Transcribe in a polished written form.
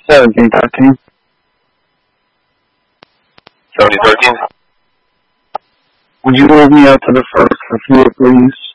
1713. 7013. Would you move me out to the first floor, please?